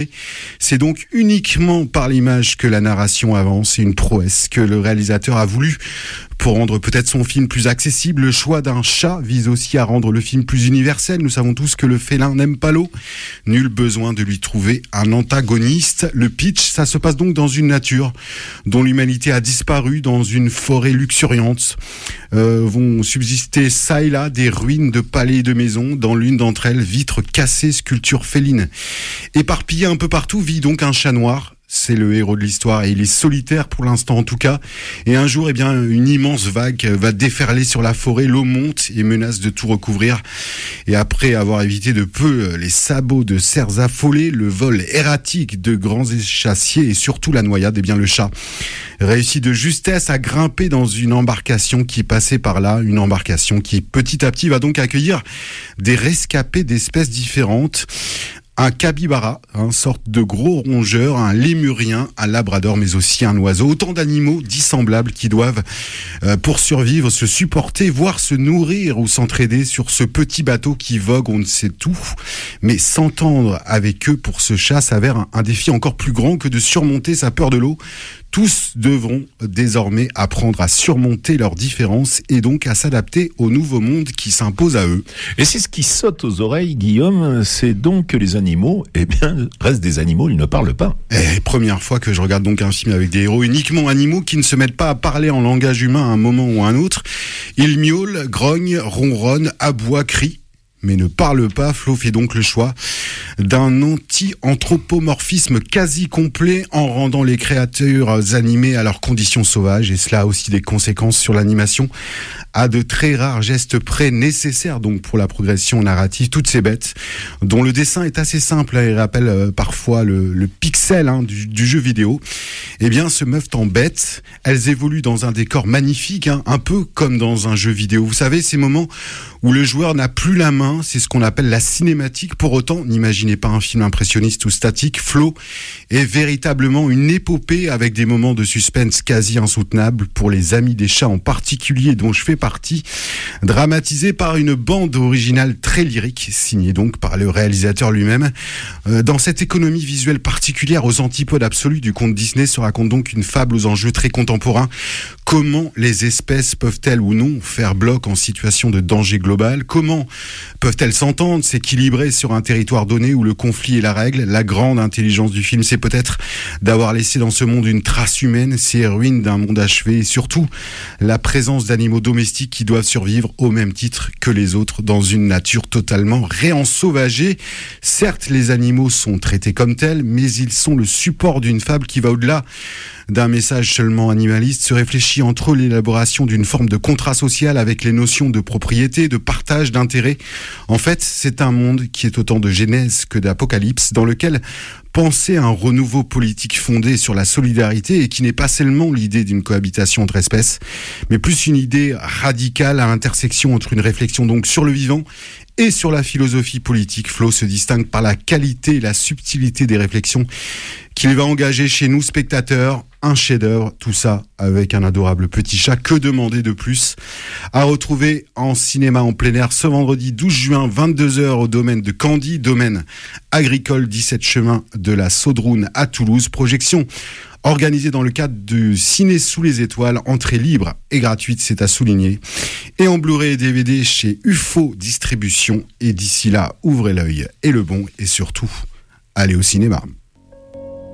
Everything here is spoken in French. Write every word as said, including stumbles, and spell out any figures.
C'est donc uniquement par l'image que la narration avance. C'est une prouesse que le réalisateur a voulu pour rendre peut-être son film plus accessible. Le choix d'un chat vise aussi à rendre le film plus universel. Nous savons tous que le félin n'aime pas l'eau. Nul besoin de lui trouver un antagoniste. Le pitch, ça se passe donc dans une nature dont l'humanité a disparu, dans une forêt luxuriante. Euh, vont subsister ça et là des ruines de palais et de maisons. Dans l'une d'entre elles, vitres cassées, sculptures félines. Éparpillé un peu partout, vit donc un chat noir. C'est le héros de l'histoire et il est solitaire pour l'instant en tout cas. Et un jour, eh bien, une immense vague va déferler sur la forêt. L'eau monte et menace de tout recouvrir. Et après avoir évité de peu les sabots de cerfs affolés, le vol erratique de grands échassiers et surtout la noyade, eh bien, le chat réussit de justesse à grimper dans une embarcation qui passait par là. Une embarcation qui petit à petit va donc accueillir des rescapés d'espèces différentes. Un capybara, une sorte de gros rongeur, un lémurien, un labrador, mais aussi un oiseau. Autant d'animaux dissemblables qui doivent, euh, pour survivre, se supporter, voire se nourrir ou s'entraider sur ce petit bateau qui vogue, on ne sait tout. Mais s'entendre avec eux pour ce chat s'avère un, un défi encore plus grand que de surmonter sa peur de l'eau. Tous devront désormais apprendre à surmonter leurs différences et donc à s'adapter au nouveau monde qui s'impose à eux. Et c'est ce qui saute aux oreilles, Guillaume, c'est donc que les animaux, eh bien, restent des animaux, ils ne parlent pas. Et première fois que je regarde donc un film avec des héros uniquement animaux qui ne se mettent pas à parler en langage humain à un moment ou à un autre. Ils miaulent, grognent, ronronnent, aboient, crient, mais ne parle pas. Flo fait donc le choix d'un anti-anthropomorphisme quasi complet en rendant les créatures animées à leurs conditions sauvages, et cela a aussi des conséquences sur l'animation à de très rares gestes près nécessaires donc pour la progression narrative. Toutes ces bêtes dont le dessin est assez simple et rappelle euh, parfois le, le pixel hein, du, du jeu vidéo, eh bien se meuvent en bêtes. Elles évoluent dans un décor magnifique, hein, un peu comme dans un jeu vidéo. Vous savez, ces moments où le joueur n'a plus la main, c'est ce qu'on appelle la cinématique. Pour autant, n'imaginez pas un film impressionniste ou statique. Flow est véritablement une épopée avec des moments de suspense quasi insoutenables pour les amis des chats en particulier, dont je fais partie, dramatisé par une bande originale très lyrique, signée donc par le réalisateur lui-même. Euh, dans cette économie visuelle particulière aux antipodes absolus du conte Disney se raconte donc une fable aux enjeux très contemporains. Comment les espèces peuvent-elles ou non faire bloc en situation de danger global ? Comment peuvent-elles s'entendre, s'équilibrer sur un territoire donné où le conflit est la règle ? La grande intelligence du film, c'est peut-être d'avoir laissé dans ce monde une trace humaine, ces ruines d'un monde achevé, et surtout la présence d'animaux domestiques qui doivent survivre au même titre que les autres dans une nature totalement réensauvagée. Certes, les animaux sont traités comme tels, mais ils sont le support d'une fable qui va au-delà d'un message seulement animaliste, se réfléchit entre l'élaboration d'une forme de contrat social avec les notions de propriété, de partage, d'intérêt. En fait, c'est un monde qui est autant de genèse que d'apocalypse, dans lequel penser un renouveau politique fondé sur la solidarité et qui n'est pas seulement l'idée d'une cohabitation entre espèces, mais plus une idée radicale à intersection entre une réflexion donc sur le vivant et sur la philosophie politique. Flo se distingue par la qualité et la subtilité des réflexions qu'il va engager chez nous, spectateurs. Un chef-d'œuvre, tout ça avec un adorable petit chat. Que demander de plus ? À retrouver en cinéma en plein air ce vendredi douze juin, vingt-deux heures au domaine de Candy, domaine agricole dix-sept chemin de la Saudroune à Toulouse. Projection organisée dans le cadre du Ciné sous les étoiles, entrée libre et gratuite, c'est à souligner. Et en Blu-ray et D V D chez U F O Distribution. Et d'ici là, ouvrez l'œil et le bon, et surtout, allez au cinéma.